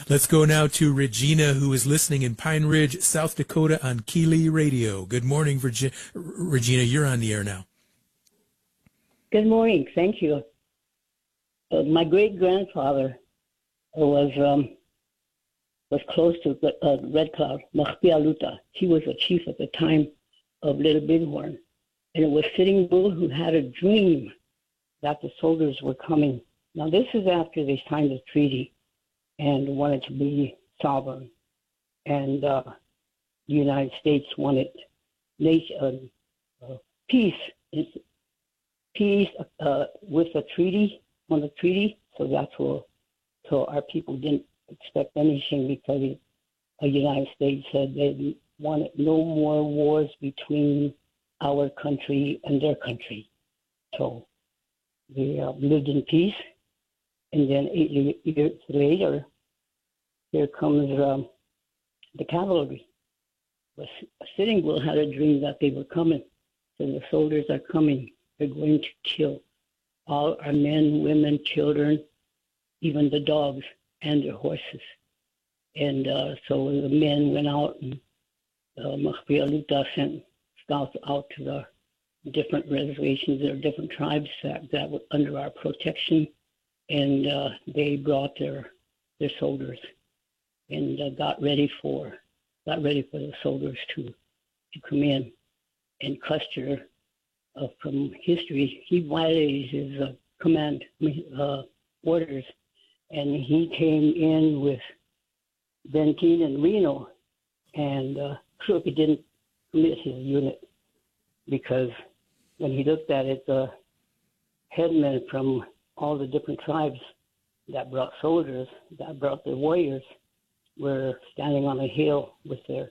Let's go now to Regina, who is listening in Pine Ridge, South Dakota on Keeley Radio. Good morning, Regina. You're on the air now. Good morning. Thank you. My great-grandfather was close to Red Cloud, Mahpialuta. He was a chief at the time of Little Bighorn. And it was Sitting Bull who had a dream that the soldiers were coming. Now, this is after they signed the treaty and wanted to be sovereign. And the United States wanted peace with the treaty, on the treaty. So that's what, so our people didn't expect anything because the United States said they wanted no more wars between our country and their country. So they lived in peace. And then 8 years later, here comes the cavalry. But Sitting Bull had a dream that they were coming. So the soldiers are coming. They're going to kill all our men, women, children, even the dogs and their horses. And so the men went out, and Mahpialuta sent scouts out to the different reservations. There are different tribes that were under our protection, and they brought their soldiers and got ready for the soldiers to come in. And Custer, from history, he violated his command orders, and he came in with Benteen and Reno, and Crook didn't commit his unit because when he looked at it, the headmen from all the different tribes that brought soldiers, that brought their warriors, were standing on a hill with their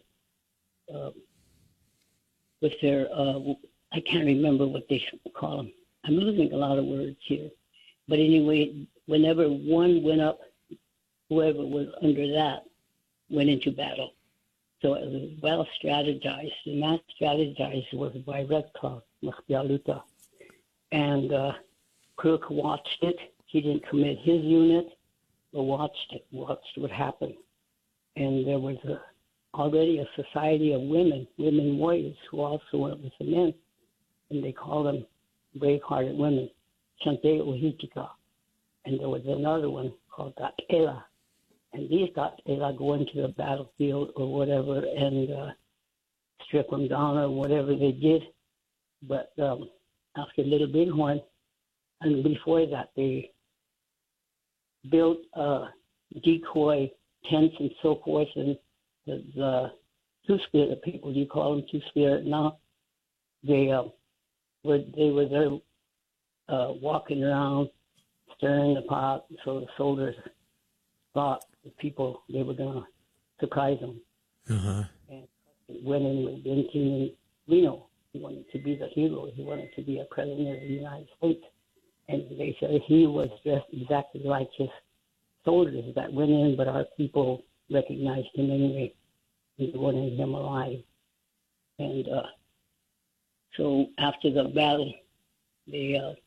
I can't remember what they call them. I'm losing a lot of words here. But anyway, whenever one went up, whoever was under that went into battle. So it was well strategized, and that strategized was by Red Cloud, Mahpialuta. And Crook watched it. He didn't commit his unit, but watched what happened. And there was already a society of women warriors who also went with the men. And they called them brave-hearted women, Chante Ohitika. And there was another one called Gatela. And these Gatela go into the battlefield or whatever and strip them down or whatever they did. But after Little Bighorn, and before that, they built decoy tents and so forth. And the Two-Spirit people, you call them Two-Spirit now, they were there walking around, stirring the pot, so the soldiers thought the people, they were going to surprise them. Uh-huh. And went in with Benteen and Reno. He wanted to be the hero. He wanted to be a president of the United States. And they said he was dressed exactly like his soldiers that went in, but our people recognized him anyway. They wanted him alive. And so after the battle, the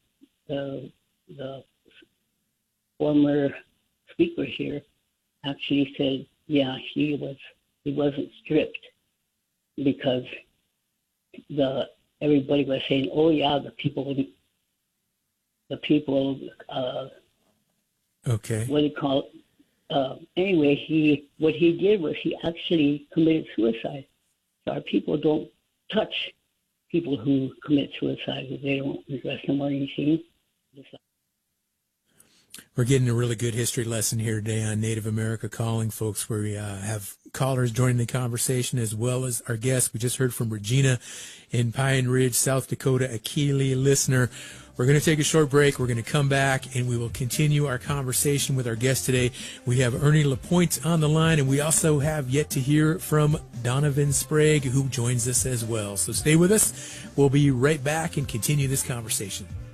former speaker here actually said, yeah, he wasn't stripped because everybody was saying, oh yeah, the people. Okay. What do you call it? Anyway, what he did was he actually committed suicide. So our people don't touch people who commit suicide because they don't address them or anything. We're getting a really good history lesson here today on Native America Calling, folks, where we have callers joining the conversation as well as our guests. We just heard from Regina in Pine Ridge, South Dakota, a Keeley listener. We're going to take a short break. We're going to come back, and we will continue our conversation with our guest today. We have Ernie Lapointe on the line, and we also have yet to hear from Donovan Sprague, who joins us as well. So stay with us. We'll be right back and continue this conversation.